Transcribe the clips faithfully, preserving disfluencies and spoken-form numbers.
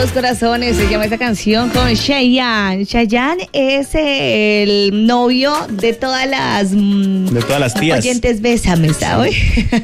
Dos corazones se llama esta canción con Chayanne. Chayanne es el novio de todas las de todas las tías oyentes Bésame, ¿sabes?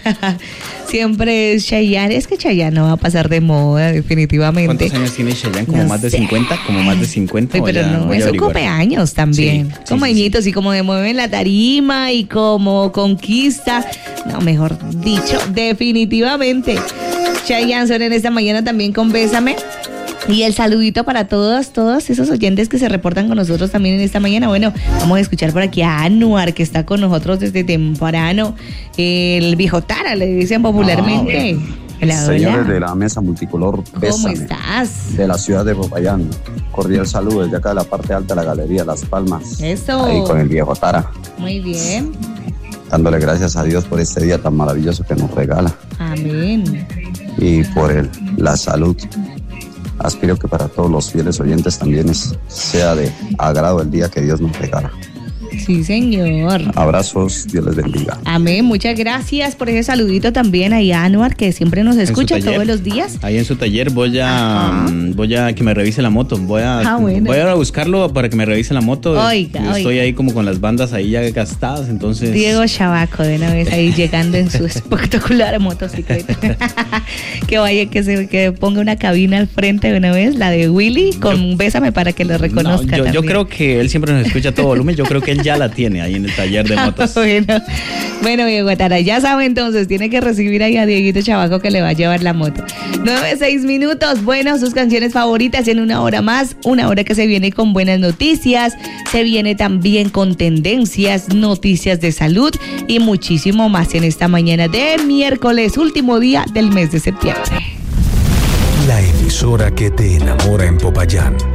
Siempre es Chayanne. Es que Chayanne no va a pasar de moda, definitivamente. ¿Cuántos años tiene Chayanne? ¿Como no más de sé. cincuenta? ¿Como más de cincuenta? Ay, pero no, es un cumpleaños también. Sí, sí, como sí, añitos sí. y como de mueven la tarima y como conquista. No, mejor dicho, definitivamente. Chayanne son en esta mañana también con Bésame. Y el saludito para todos, todos esos oyentes que se reportan con nosotros también en esta mañana. Bueno, vamos a escuchar por aquí a Anuar, que está con nosotros desde temprano. El viejo Tara, le dicen popularmente. Ah, hola, señores hola. de la mesa multicolor, ¿Cómo Bésame, estás? de la ciudad de Popayán. Cordial saludo desde acá de la parte alta de la galería Las Palmas. Eso. Ahí con el viejo Tara. Muy bien. Dándole gracias a Dios por este día tan maravilloso que nos regala. Amén. Y por el, la salud. Aspiro que para todos los fieles oyentes también es, sea de agrado el día que Dios nos regala. Sí, señor. Abrazos, Dios les bendiga. Amén, muchas gracias por ese saludito también ahí a Anuar, que siempre nos escucha taller, todos los días. Ahí en su taller voy a Ajá. voy a que me revise la moto. Voy a Ah, bueno. voy a buscarlo para que me revise la moto. Oiga, Estoy oiga. ahí como con las bandas ahí ya gastadas, entonces. Diego Chavaco de una vez ahí llegando en su espectacular motocicleta. Que vaya, que se que ponga una cabina al frente de una vez, la de Willy, con yo, Bésame para que lo reconozca. No, yo, yo también. creo que él siempre nos escucha a todo volumen. Yo creo que él ya la tiene ahí en el taller de motos. bueno, bueno, Diego Tara, ya sabe entonces, tiene que recibir ahí a Dieguito Chavaco que le va a llevar la moto. nueve, seis minutos, bueno, sus canciones favoritas en una hora más, una hora que se viene con buenas noticias, se viene también con tendencias, noticias de salud y muchísimo más en esta mañana de miércoles, último día del mes de septiembre. La emisora que te enamora en Popayán.